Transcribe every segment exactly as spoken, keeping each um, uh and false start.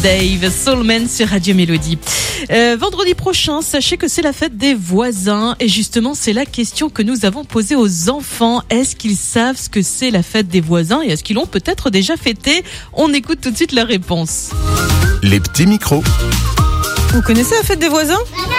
Dave, Soulman sur Radio Mélodie. Euh, vendredi prochain, sachez que c'est la fête des voisins. Et justement, c'est la question que nous avons posée aux enfants. Est-ce qu'ils savent ce que c'est la fête des voisins et est-ce qu'ils l'ont peut-être déjà fêté? On écoute tout de suite la réponse. Les petits micros. Vous connaissez la fête des voisins?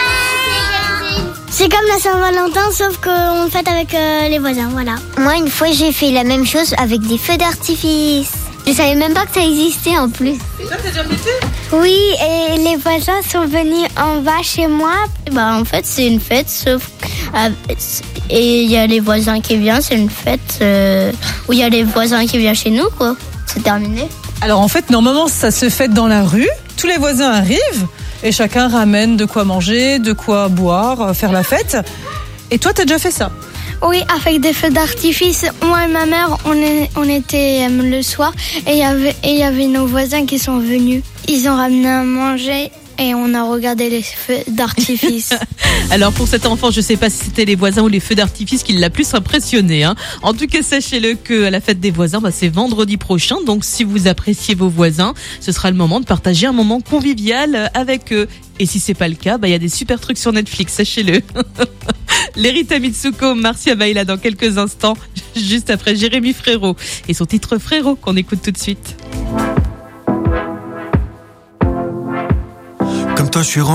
C'est comme la Saint-Valentin, sauf qu'on le fête avec euh, les voisins, voilà. Moi, une fois, j'ai fait la même chose avec des feux d'artifice. Je savais même pas que ça existait en plus. Et toi, t'as déjà fêté? Oui, et les voisins sont venus en bas chez moi. Bah, en fait, c'est une fête, sauf... Euh, et il y a les voisins qui viennent, c'est une fête euh, où il y a les voisins qui viennent chez nous, quoi. C'est terminé. Alors, en fait, normalement, ça se fête dans la rue. Tous les voisins arrivent et chacun ramène de quoi manger, de quoi boire, faire la fête. Et toi, t'as déjà fait ça? Oui, avec des feux d'artifice. Moi et ma mère, on, est, on était euh, le soir et il y avait, et il y avait nos voisins qui sont venus. Ils ont ramené à manger et on a regardé les feux d'artifice. Alors pour cet enfant, je ne sais pas si c'était les voisins ou les feux d'artifice qui l'a plus impressionné. Hein. En tout cas, sachez-le que la fête des voisins, bah, c'est vendredi prochain. Donc si vous appréciez vos voisins, ce sera le moment de partager un moment convivial avec eux. Et si c'est pas le cas, bah, y a des super trucs sur Netflix, sachez-le. Lerita Mitsuko, Marcia Baila dans quelques instants, juste après Jérémy Frérot et son titre Frérot qu'on écoute tout de suite. Comme toi, je suis